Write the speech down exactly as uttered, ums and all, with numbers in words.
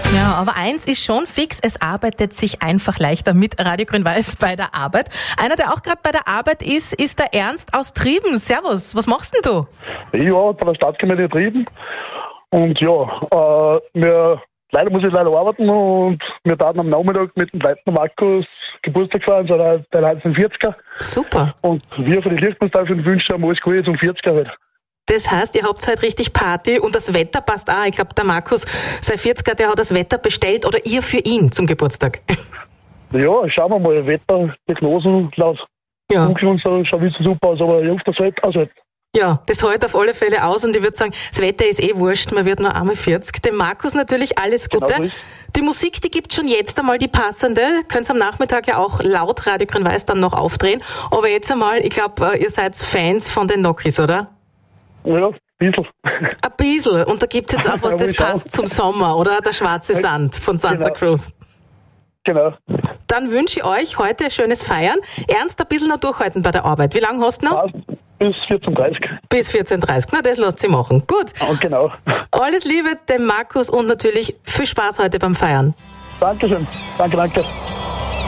Ja, aber eins ist schon fix, es arbeitet sich einfach leichter mit Radio Grün-Weiß bei der Arbeit. Einer, der auch gerade bei der Arbeit ist, ist der Ernst aus Trieben. Servus, was machst denn du? Ich war bei der Stadtgemeinde Trieben und ja, äh, wir, leider muss ich leider arbeiten und wir taten am Nachmittag mit dem Leitner Markus Geburtstag feiern, so der, der neunzehnhundertvierziger. Super. Und wir für die Lichtmannstafel wünschen ihm alles Gute zum vierziger halt. Das heißt, ihr habt halt richtig Party und das Wetter passt auch. Ich glaube, der Markus, sein vierziger, der hat das Wetter bestellt oder ihr für ihn zum Geburtstag? Ja, schauen wir mal, Wetter, Prognosen laut Ja. Google und so, schaut wirklich super aus, aber ich hoffe, das Wetter aushält. Ja, das hält auf alle Fälle aus und ich würde sagen, das Wetter ist eh wurscht, man wird nur einmal vierzig. Dem Markus natürlich alles Gute. Genau so ist. Die Musik, die gibt schon jetzt einmal die passende. Könnt ihr am Nachmittag ja auch laut Radio Grün-Weiß dann noch aufdrehen. Aber jetzt einmal, ich glaube, ihr seid Fans von den Nokis, oder? Ja, ein bisschen. Ein bisschen. Und da gibt's jetzt auch was, das passt zum Sommer, oder? Der schwarze Sand von Santa Genau. Cruz. Genau. Dann wünsche ich euch heute ein schönes Feiern. Ernst, ein bisschen noch durchhalten bei der Arbeit. Wie lange hast du noch? Passt. Bis vierzehn Uhr dreißig. Bis vierzehn Uhr dreißig. Na, das lasst sie machen. Gut. Und genau. Alles Liebe dem Markus und natürlich viel Spaß heute beim Feiern. Dankeschön. Danke, danke.